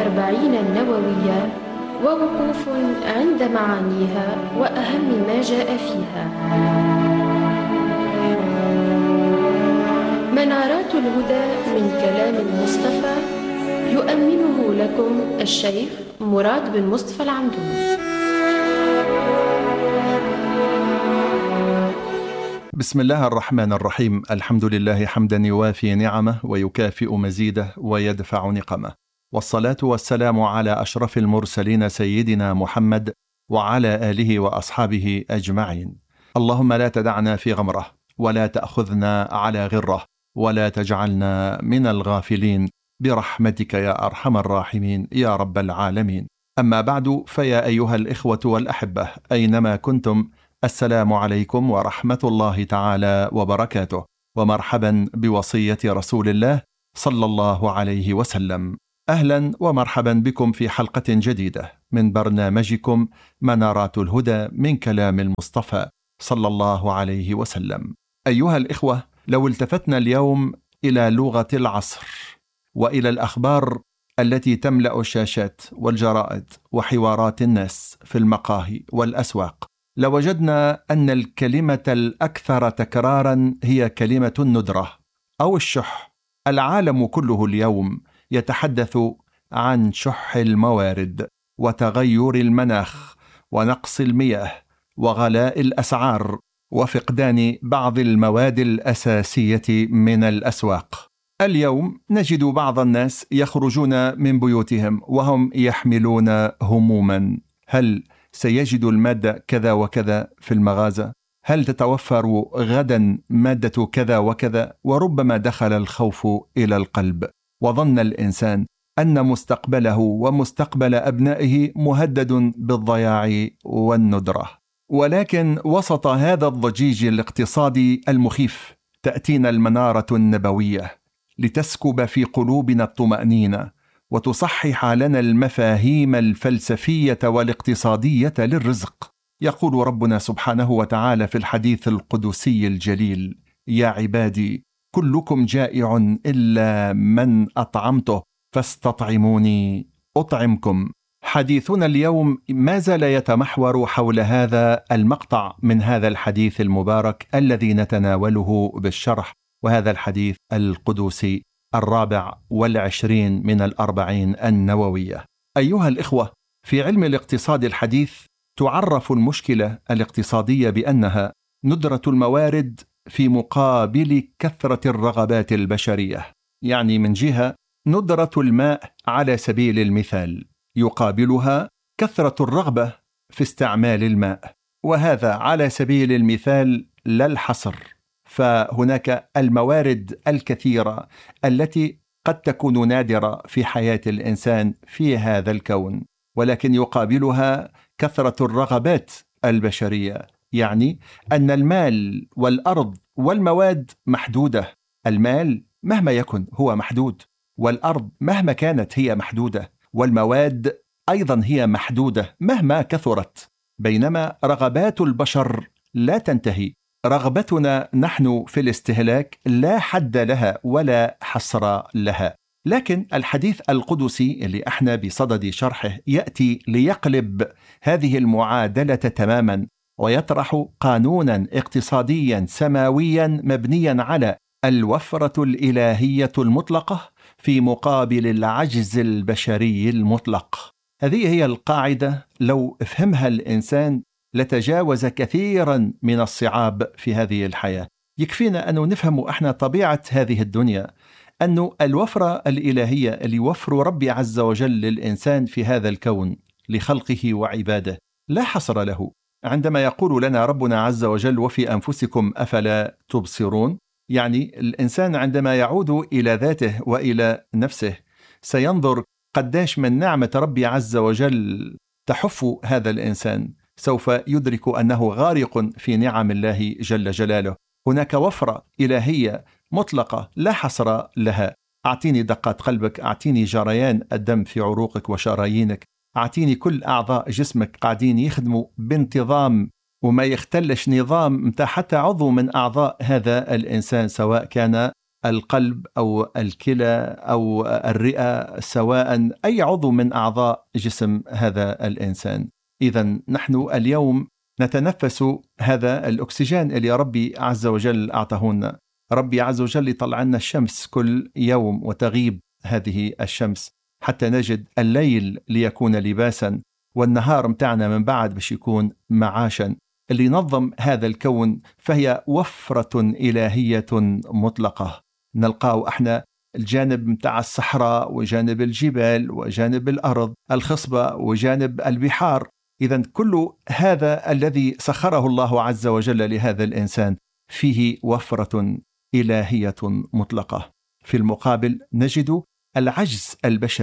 الأربعين النووية ووقوف عند معانيها وأهم ما جاء فيها. منارات الهدى من كلام المصطفى، يؤمنه لكم الشيخ مراد بن مصطفى العمدوني. بسم الله الرحمن الرحيم. الحمد لله حمدا يوافي نعمه ويكافئ مزيده ويدفع نقمه، والصلاة والسلام على أشرف المرسلين سيدنا محمد وعلى آله وأصحابه أجمعين. اللهم لا تدعنا في غمرة، ولا تأخذنا على غرة، ولا تجعلنا من الغافلين برحمتك يا أرحم الراحمين يا رب العالمين. أما بعد، فيا أيها الإخوة والأحبة أينما كنتم، السلام عليكم ورحمة الله تعالى وبركاته، ومرحبا بوصية رسول الله صلى الله عليه وسلم. أهلا ومرحبا بكم في حلقة جديدة من برنامجكم منارات الهدى من كلام المصطفى صلى الله عليه وسلم. أيها الإخوة، لو التفتنا اليوم إلى لغة العصر وإلى الأخبار التي تملأ الشاشات والجرائد وحوارات الناس في المقاهي والأسواق، لوجدنا أن الكلمة الأكثر تكرارا هي كلمة الندرة أو الشح. العالم كله اليوم يتحدث عن شح الموارد وتغير المناخ ونقص المياه وغلاء الأسعار وفقدان بعض المواد الأساسية من الأسواق. اليوم نجد بعض الناس يخرجون من بيوتهم وهم يحملون هموما: هل سيجد المادة كذا وكذا في المغازة؟ هل تتوفر غدا مادة كذا وكذا؟ وربما دخل الخوف إلى القلب، وظن الإنسان أن مستقبله ومستقبل أبنائه مهدد بالضياع والندرة. ولكن وسط هذا الضجيج الاقتصادي المخيف تأتينا المنارة النبوية لتسكب في قلوبنا الطمأنينة وتصحح لنا المفاهيم الفلسفية والاقتصادية للرزق. يقول ربنا سبحانه وتعالى في الحديث القدسي الجليل: يا عبادي كلكم جائع إلا من أطعمته فاستطعموني أطعمكم. حديثنا اليوم ما زال يتمحور حول هذا المقطع من هذا الحديث المبارك الذي نتناوله بالشرح، وهذا الحديث القدسي 24 من 40 النووية. أيها الإخوة، في علم الاقتصاد الحديث تعرف المشكلة الاقتصادية بأنها ندرة الموارد في مقابل كثرة الرغبات البشرية. يعني من جهة ندرة الماء على سبيل المثال، يقابلها كثرة الرغبة في استعمال الماء، وهذا على سبيل المثال لا الحصر. فهناك الموارد الكثيرة التي قد تكون نادرة في حياة الإنسان في هذا الكون، ولكن يقابلها كثرة الرغبات البشرية. يعني أن المال والأرض والمواد محدودة. المال مهما يكن هو محدود، والأرض مهما كانت هي محدودة، والمواد أيضا هي محدودة مهما كثرت، بينما رغبات البشر لا تنتهي. رغبتنا نحن في الاستهلاك لا حد لها ولا حصر لها. لكن الحديث القدسي اللي احنا بصدد شرحه يأتي ليقلب هذه المعادلة تماما، ويطرح قانونا اقتصاديا سماويا مبنيا على الوفرة الإلهية المطلقة في مقابل العجز البشري المطلق. هذه هي القاعدة، لو فهمها الإنسان لتجاوز كثيرا من الصعاب في هذه الحياة. يكفينا أنه نفهم احنا طبيعة هذه الدنيا، أن الوفرة الإلهية اللي يوفر ربي عز وجل للإنسان في هذا الكون لخلقه وعباده لا حصر له. عندما يقول لنا ربنا عز وجل: وفي أنفسكم أفلا تبصرون، يعني الإنسان عندما يعود إلى ذاته وإلى نفسه سينظر قداش من نعمة ربي عز وجل تحف هذا الإنسان، سوف يدرك أنه غارق في نعم الله جل جلاله. هناك وفرة إلهية مطلقة لا حصر لها. أعطيني دقات قلبك، أعطيني جريان الدم في عروقك وشرايينك، أعطيني كل أعضاء جسمك قاعدين يخدموا بانتظام وما يختلش نظام متى حتى عضو من أعضاء هذا الإنسان، سواء كان القلب أو الكلى أو الرئة، سواء أي عضو من أعضاء جسم هذا الإنسان. إذن نحن اليوم نتنفس هذا الأكسجين اللي ربي عز وجل أعطاهنا. ربي عز وجل يطلع لنا الشمس كل يوم وتغيب هذه الشمس حتى نجد الليل ليكون لباسا، والنهار متاعنا من بعد باش يكون معاشا. اللي ينظم هذا الكون فهي وفرة إلهية مطلقة. نلقاو احنا الجانب متاع الصحراء وجانب الجبال وجانب الأرض الخصبة وجانب البحار. إذن كل هذا الذي سخره الله عز وجل لهذا الإنسان فيه وفرة إلهية مطلقة. في المقابل نجد العجز البشري